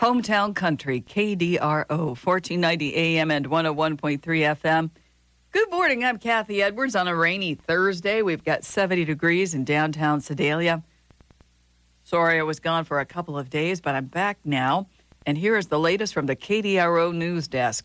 Hometown Country, KDRO, 1490 AM and 101.3 FM. Good morning, I'm Kathy Edwards on a rainy Thursday. We've got 70 degrees in downtown Sedalia. Sorry I was gone for a couple of days, but I'm back now. And here is the latest from the KDRO news desk.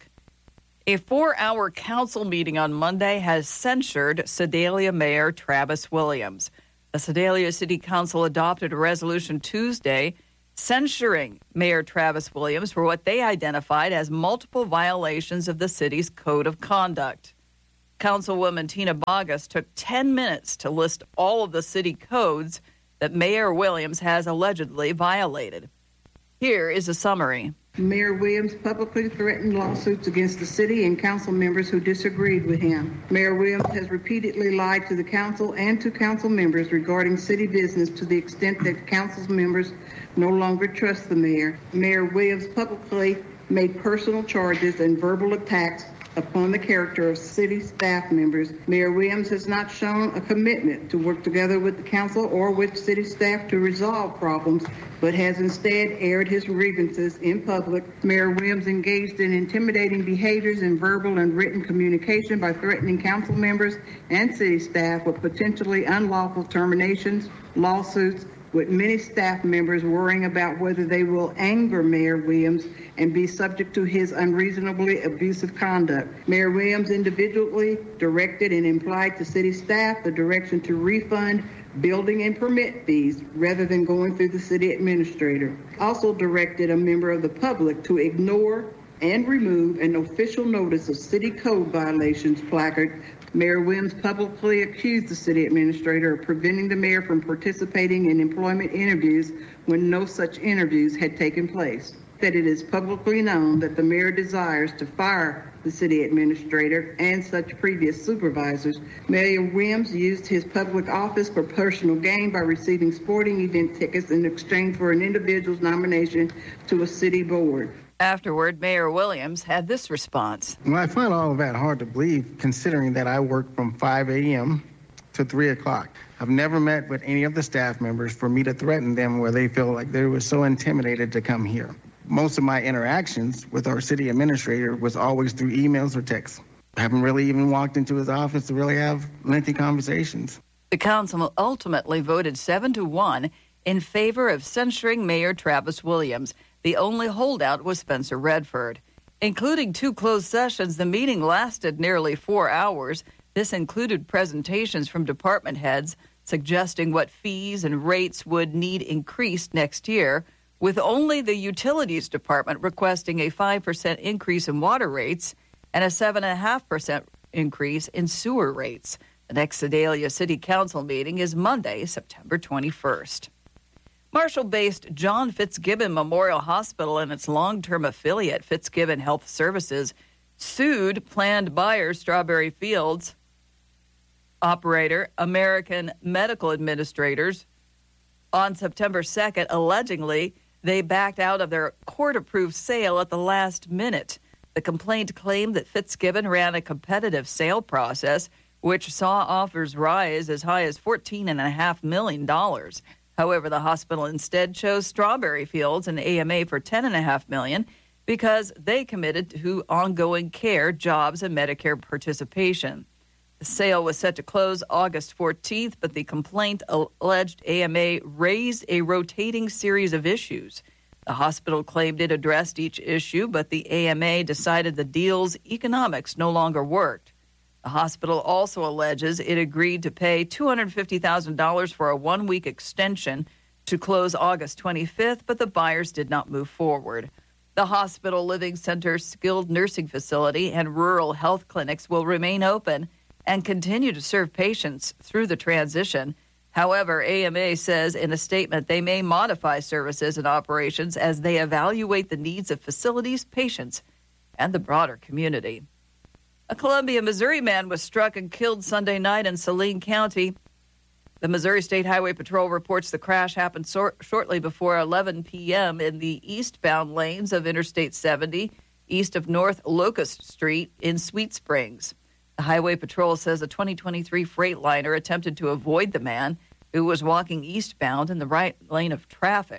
A 4-hour council meeting on Monday has censured Sedalia Mayor Travis Williams. The Sedalia City Council adopted a resolution Tuesday censuring Mayor Travis Williams for what they identified as multiple violations of the city's code of conduct. Councilwoman Tina Bogus took 10 minutes to list all of the city codes that Mayor Williams has allegedly violated. Here is a summary. Mayor Williams publicly threatened lawsuits against the city and council members who disagreed with him. Mayor Williams has repeatedly lied to the council and to council members regarding city business to the extent that council members no longer trust the mayor. Mayor Williams publicly made personal charges and verbal attacks upon the character of city staff members. Mayor Williams has not shown a commitment to work together with the council or with city staff to resolve problems, but has instead aired his grievances in public. Mayor Williams engaged in intimidating behaviors in verbal and written communication by threatening council members and city staff with potentially unlawful terminations, lawsuits, with many staff members worrying about whether they will anger Mayor Williams and be subject to his unreasonably abusive conduct. Mayor Williams individually directed and implied to city staff the direction to refund building and permit fees rather than going through the city administrator. Also directed a member of the public to ignore and remove an official notice of city code violations placard. Mayor Williams publicly accused the city administrator of preventing the mayor from participating in employment interviews when no such interviews had taken place. That it is publicly known that the mayor desires to fire the city administrator and such previous supervisors. Mayor Williams used his public office for personal gain by receiving sporting event tickets in exchange for an individual's nomination to a city board. Afterward, Mayor Williams had this response. Well, I find all of that hard to believe, considering that I work from 5 a.m. to 3 o'clock. I've never met with any of the staff members for me to threaten them where they feel like they were so intimidated to come here. Most of my interactions with our city administrator was always through emails or texts. I haven't really even walked into his office to really have lengthy conversations. The council ultimately voted 7-1 in favor of censuring Mayor Travis Williams. The only holdout was Spencer Redford. Including 2 closed sessions, the meeting lasted nearly 4 hours. This included presentations from department heads suggesting what fees and rates would need increased next year, with only the utilities department requesting a 5% increase in water rates and a 7.5% increase in sewer rates. The next Sedalia City Council meeting is Monday, September 21st. Marshall-based John Fitzgibbon Memorial Hospital and its long-term affiliate, Fitzgibbon Health Services, sued planned buyer Strawberry Fields operator American Medical Administrators on September 2nd, allegedly they backed out of their court-approved sale at the last minute. The complaint claimed that Fitzgibbon ran a competitive sale process, which saw offers rise as high as $14.5 million. However, the hospital instead chose Strawberry Fields and AMA for $10.5 million because they committed to ongoing care, jobs, and Medicare participation. The sale was set to close August 14th, but the complaint alleged AMA raised a rotating series of issues. The hospital claimed it addressed each issue, but the AMA decided the deal's economics no longer worked. The hospital also alleges it agreed to pay $250,000 for a 1-week extension to close August 25th, but the buyers did not move forward. The hospital, living center, skilled nursing facility, and rural health clinics will remain open and continue to serve patients through the transition. However, AMA says in a statement they may modify services and operations as they evaluate the needs of facilities, patients, and the broader community. A Columbia, Missouri man was struck and killed Sunday night in Saline County. The Missouri State Highway Patrol reports the crash happened shortly before 11 p.m. in the eastbound lanes of Interstate 70, east of North Locust Street in Sweet Springs. The Highway Patrol says a 2023 Freightliner attempted to avoid the man who was walking eastbound in the right lane of traffic.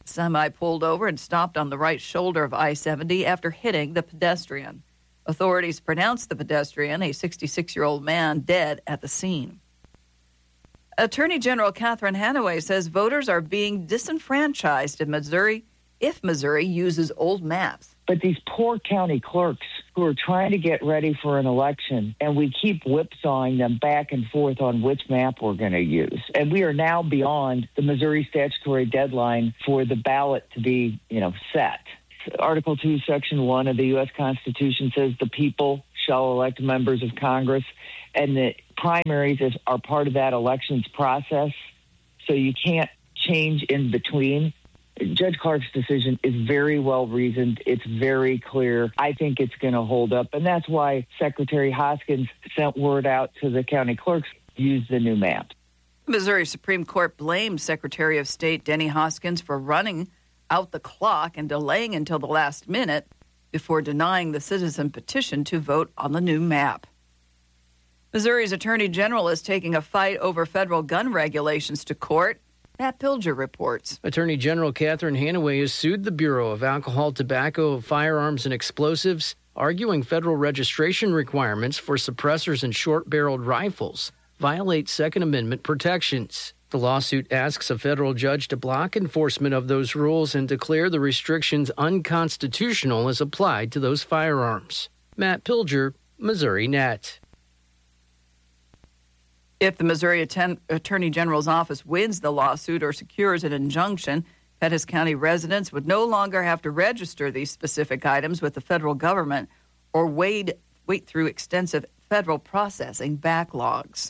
The semi pulled over and stopped on the right shoulder of I-70 after hitting the pedestrian. Authorities pronounced the pedestrian, a 66-year-old man, dead at the scene. Attorney General Catherine Hanaway says voters are being disenfranchised in Missouri if Missouri uses old maps. But these poor county clerks who are trying to get ready for an election, and we keep whipsawing them back and forth on which map we're going to use. And we are now beyond the Missouri statutory deadline for the ballot to be, set. Article 2, Section 1 of the U.S. Constitution says the people shall elect members of Congress, and the primaries are part of that elections process, so you can't change in between. Judge Clark's decision is very well reasoned. It's very clear. I think it's going to hold up, and that's why Secretary Hoskins sent word out to the county clerks, use the new map. Missouri Supreme Court blamed Secretary of State Denny Hoskins for running out the clock and delaying until the last minute before denying the citizen petition to vote on the new map. Missouri's Attorney General is taking a fight over federal gun regulations to court. Matt Pilger reports. Attorney General Catherine Hanaway has sued the Bureau of Alcohol, Tobacco, Firearms, and Explosives, arguing federal registration requirements for suppressors and short-barreled rifles violate Second Amendment protections. The lawsuit asks a federal judge to block enforcement of those rules and declare the restrictions unconstitutional as applied to those firearms. Matt Pilger, Missouri Net. If the Missouri Attorney General's office wins the lawsuit or secures an injunction, Pettis County residents would no longer have to register these specific items with the federal government or wait through extensive federal processing backlogs.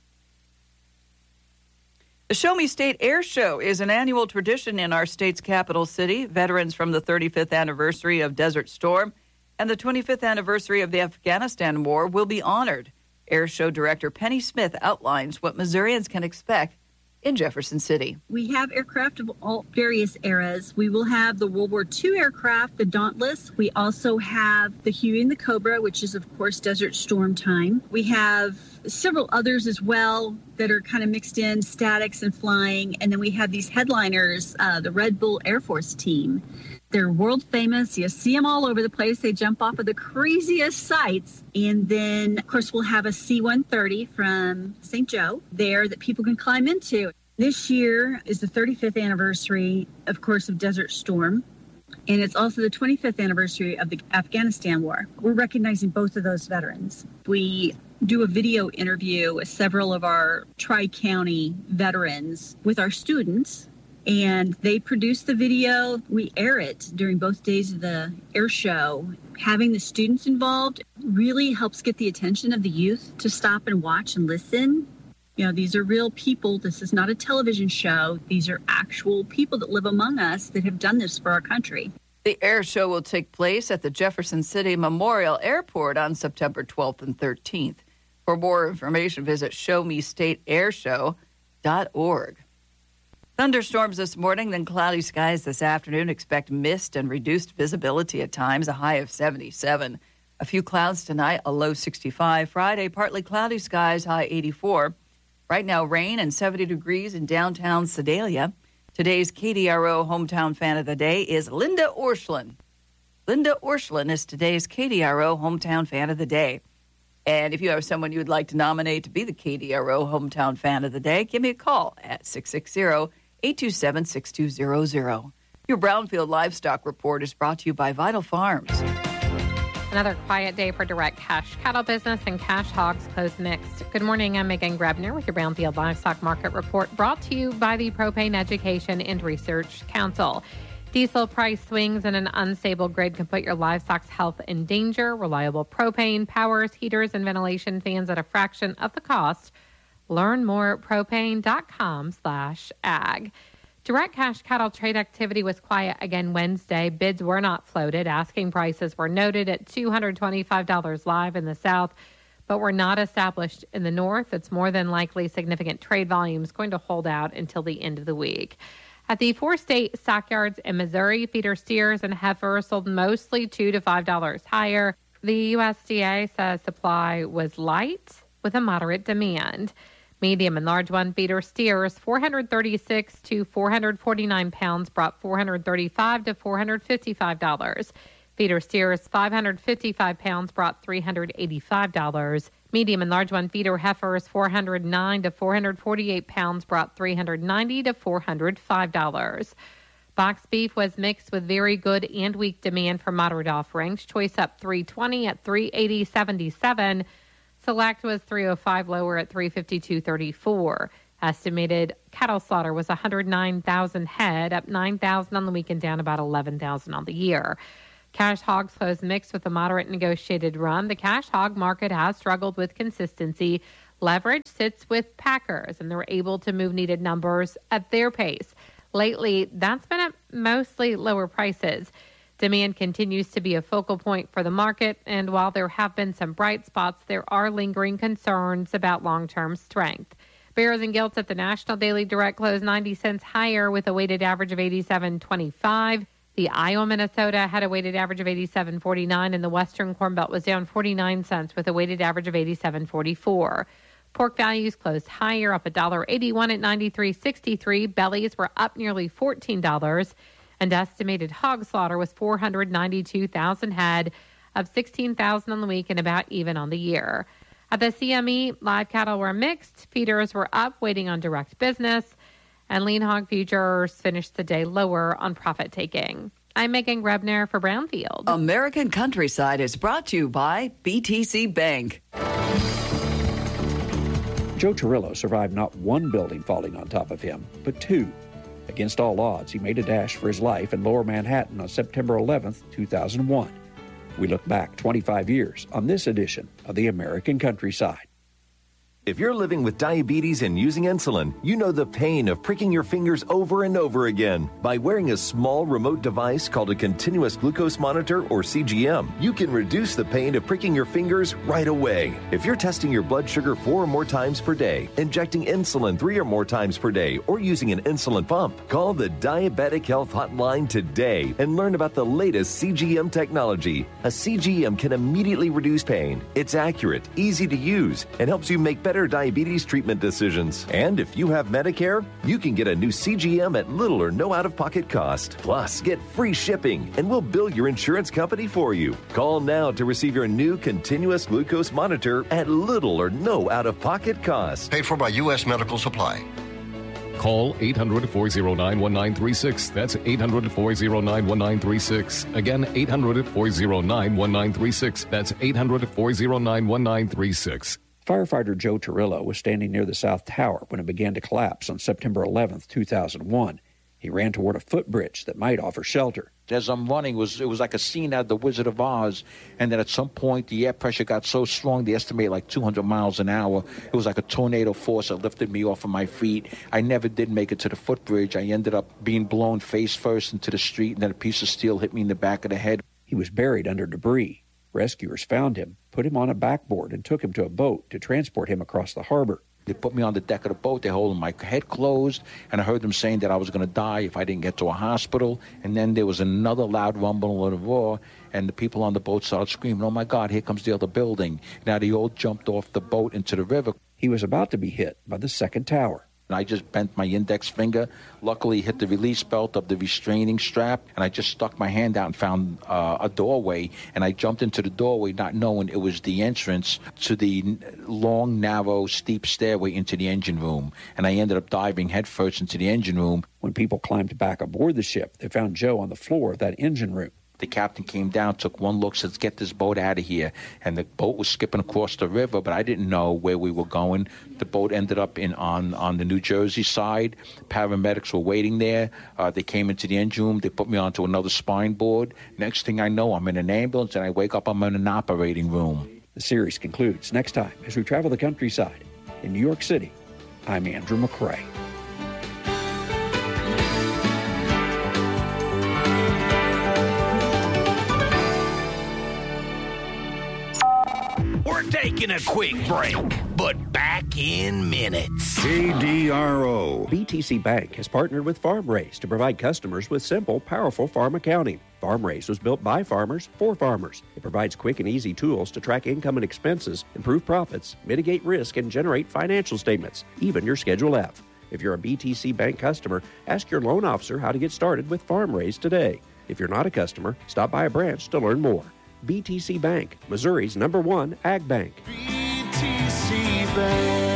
The Show Me State Air Show is an annual tradition in our state's capital city. Veterans from the 35th anniversary of Desert Storm and the 25th anniversary of the Afghanistan War will be honored. Air Show Director Penny Smith outlines what Missourians can expect in Jefferson City. We have aircraft of all various eras. We will have the World War II aircraft, the Dauntless. We also have the Huey and the Cobra, which is, of course, Desert Storm time. We have several others as well that are kind of mixed in, statics and flying. And then we have these headliners, the Red Bull Air Force team. They're world famous. You see them all over the place. They jump off of the craziest sites. And then, of course, we'll have a C-130 from St. Joe there that people can climb into. This year is the 35th anniversary, of course, of Desert Storm. And it's also the 25th anniversary of the Afghanistan War. We're recognizing both of those veterans. We do a video interview with several of our Tri-County veterans with our students. And they produce the video. We air it during both days of the air show. Having the students involved really helps get the attention of the youth to stop and watch and listen. These are real people. This is not a television show. These are actual people that live among us that have done this for our country. The air show will take place at the Jefferson City Memorial Airport on September 12th and 13th. For more information, visit showmestateairshow.org. Thunderstorms this morning, then cloudy skies this afternoon. Expect mist and reduced visibility at times, a high of 77. A few clouds tonight, a low 65. Friday, partly cloudy skies, high 84. Right now, rain and 70 degrees in downtown Sedalia. Today's KDRO Hometown Fan of the Day is Linda Orscheln. Linda Orscheln is today's KDRO Hometown Fan of the Day. And if you have someone you would like to nominate to be the KDRO Hometown Fan of the Day, give me a call at 660-827-6200. Your Brownfield Livestock Report is brought to you by Vital Farms. Another quiet day for direct cash cattle business and cash hogs closed mixed. Good morning, I'm Megan Grebner with your Brownfield Livestock Market Report, brought to you by the Propane Education and Research Council. Diesel price swings and an unstable grid can put your livestock's health in danger. Reliable propane, powers, heaters, and ventilation fans at a fraction of the cost. Learn more at propane.com/ag. Direct cash cattle trade activity was quiet again Wednesday. Bids were not floated. Asking prices were noted at $225 live in the South, but were not established in the North. It's more than likely significant trade volumes going to hold out until the end of the week. At the 4 state stockyards in Missouri, feeder steers and heifers sold mostly $2 to $5 higher. The USDA says supply was light with a moderate demand. Medium and large one feeder steers, 436 to 449 pounds, brought $435 to $455. Feeder steers, 555 pounds, brought $385. Medium and large one feeder heifers, 409 to 448 pounds, brought $390 to $405. Box beef was mixed with very good and weak demand for moderate offerings. Choice up $320 at $380.77. Select was $305 lower at $352.34. Estimated cattle slaughter was 109,000 head, up 9,000 on the week and down about 11,000 on the year. Cash hogs closed mixed with a moderate negotiated run. The cash hog market has struggled with consistency. Leverage sits with packers, and they're able to move needed numbers at their pace. Lately, that's been at mostly lower prices. Demand continues to be a focal point for the market, and while there have been some bright spots, there are lingering concerns about long-term strength. Bears and Gilts at the National Daily Direct closed 90 cents higher with a weighted average of 87.25. The Iowa, Minnesota had a weighted average of 87.49, and the Western Corn Belt was down 49 cents with a weighted average of 87.44. Pork values closed higher, up $1.81 at $93.63. Bellies were up nearly $14, and estimated hog slaughter was 492,000 head, up 16,000 on the week and about even on the year. At the CME, live cattle were mixed. Feeders were up, waiting on direct business, and lean hog futures finished the day lower on profit taking. I'm Megan Grebner for Brownfield. American Countryside is brought to you by BTC Bank. Joe Cirillo survived not one building falling on top of him, but two. Against all odds, he made a dash for his life in Lower Manhattan on September 11th, 2001. We look back 25 years on this edition of the American Countryside. If you're living with diabetes and using insulin, you know the pain of pricking your fingers over and over again. By wearing a small remote device called a continuous glucose monitor, or CGM, you can reduce the pain of pricking your fingers right away. If you're testing your blood sugar 4 or more times per day, injecting insulin 3 or more times per day, or using an insulin pump, call the Diabetic Health Hotline today and learn about the latest CGM technology. A CGM can immediately reduce pain. It's accurate, easy to use, and helps you make better diabetes treatment decisions. And if you have Medicare, you can get a new CGM at little or no out-of-pocket cost. Plus, get free shipping, and we'll bill your insurance company for you. Call now to receive your new continuous glucose monitor at little or no out-of-pocket cost. Paid for by U.S. Medical Supply. Call 800-409-1936. That's 800-409-1936. Again, 800-409-1936. That's 800-409-1936. Firefighter Joe Cirillo was standing near the South Tower when it began to collapse on September 11th, 2001. He ran toward a footbridge that might offer shelter. As I'm running, it was like a scene out of The Wizard of Oz, and then at some point the air pressure got so strong they estimate like 200 miles an hour. It was like a tornado force that lifted me off of my feet. I never did make it to the footbridge. I ended up being blown face first into the street, and then a piece of steel hit me in the back of the head. He was buried under debris. Rescuers found him, put him on a backboard, and took him to a boat to transport him across the harbor. They put me on the deck of the boat. They holding my head closed, and I heard them saying that I was going to die if I didn't get to a hospital. And then there was another loud rumble and a roar, and the people on the boat started screaming, "Oh, my God, here comes the other building." Now they all jumped off the boat into the river. He was about to be hit by the second tower. And I just bent my index finger, luckily hit the release belt of the restraining strap, and I just stuck my hand out and found a doorway, and I jumped into the doorway not knowing it was the entrance to the long, narrow, steep stairway into the engine room, and I ended up diving headfirst into the engine room. When people climbed back aboard the ship, they found Joe on the floor of that engine room. The captain came down, took one look, said, "Get this boat out of here." And the boat was skipping across the river, but I didn't know where we were going. The boat ended up on the New Jersey side. Paramedics were waiting there. They came into the engine room. They put me onto another spine board. Next thing I know, I'm in an ambulance, and I wake up, I'm in an operating room. The series concludes next time as we travel the countryside. In New York City, I'm Andrew McCrae. We're taking a quick break, but back in minutes. KDRO. BTC Bank has partnered with FarmRaise to provide customers with simple, powerful farm accounting. FarmRaise was built by farmers for farmers. It provides quick and easy tools to track income and expenses, improve profits, mitigate risk, and generate financial statements, even your Schedule F. If you're a BTC Bank customer, ask your loan officer how to get started with FarmRaise today. If you're not a customer, stop by a branch to learn more. BTC Bank, Missouri's #1 ag bank. BTC Bank.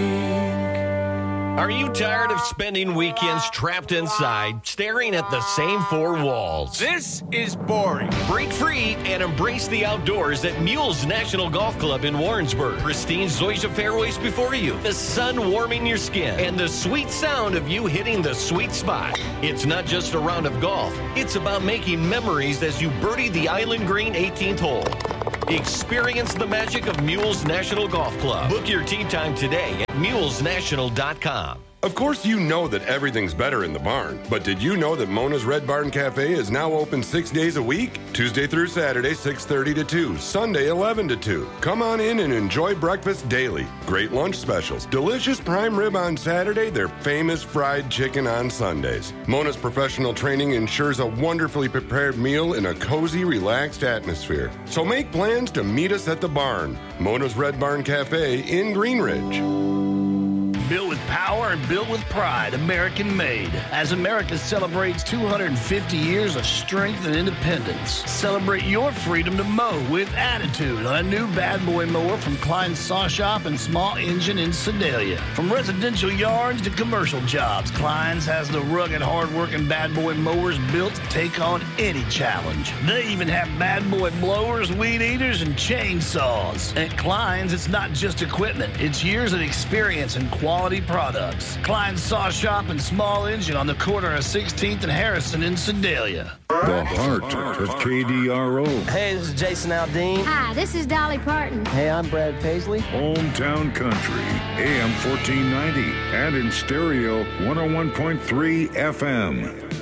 Are you tired of spending weekends trapped inside, staring at the same four walls? This is boring. Break free and embrace the outdoors at Mules National Golf Club in Warrensburg. Pristine zoysia fairways before you, the sun warming your skin, and the sweet sound of you hitting the sweet spot. It's not just a round of golf. It's about making memories as you birdie the Island Green 18th hole. Experience the magic of Mules National Golf Club. Book your tee time today at mulesnational.com. Of course, you know that everything's better in the barn, but did you know that Mona's Red Barn Cafe is now open 6 days a week? Tuesday through Saturday, 6:30 to 2, Sunday, 11 to 2. Come on in and enjoy breakfast daily. Great lunch specials, delicious prime rib on Saturday, their famous fried chicken on Sundays. Mona's professional training ensures a wonderfully prepared meal in a cozy, relaxed atmosphere. So make plans to meet us at the barn. Mona's Red Barn Cafe in Green Ridge. Built with power and built with pride, American made. As America celebrates 250 years of strength and independence, celebrate your freedom to mow with attitude on a new Bad Boy mower from Klein's Saw Shop and Small Engine in Sedalia. From residential yards to commercial jobs, Klein's has the rugged, hard-working Bad Boy mowers built to take on any challenge. They even have Bad Boy blowers, weed eaters, and chainsaws. At Klein's, it's not just equipment. It's years of experience and quality products. Klein's Saw Shop and Small Engine on the corner of 16th and Harrison in Sedalia. The heart of KDRO. Hey, this is Jason Aldean. Hi, this is Dolly Parton. Hey, I'm Brad Paisley. Hometown Country, AM 1490, and in stereo 101.3 FM.